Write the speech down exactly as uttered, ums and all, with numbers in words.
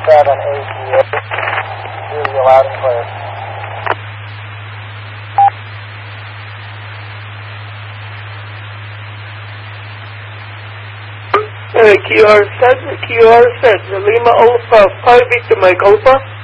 seven A T A. Hear you loud and clear. Uh, Q R seven, Q R seven, Lima Alpha, five Victor Mike Alpha.